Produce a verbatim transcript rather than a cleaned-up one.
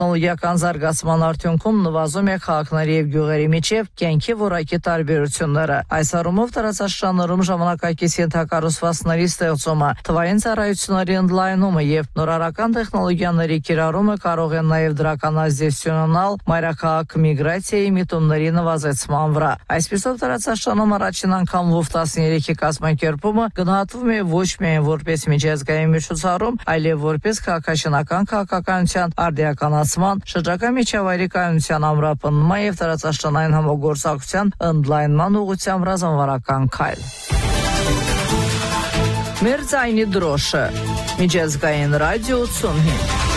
Տեխնոլոգիական զարգացման արդյունքում նվազում է քաղաքների եւ գյուղերի միջև կենքի որակի տարբերությունները։ Այս առումով տարածաշրջաններում ժամանակակից ենթակառուցվածքների ստեղծումը, թվային ծառայությունների ընդլայնումը եւ նորարարական տեխնոլոգիաների կիրառումը կարող են նաեւ դրական ազդեցություն ունենալ մայրաքաղաք միգրացիայի միտումների նվազեցման վրա։ Այսպիսով տարածաշրջանում առաջին անգամ վով տասներեքի կազմակերպումը գնահատվում է ոչ միայն որպես միջազգային միջոցառում, այլև որպես քաղաքաշինական քաղաքականության արդիականացման, շրջակա միջավայրի կայունության ամրապնդման եւ տարածաշրջանային համագործակցության ընդլայնման ուղղությամբ ռազմավարական քայլ։ Մեր ձայնի դրոշը, միջազգային ռադիո ութսուն հինգ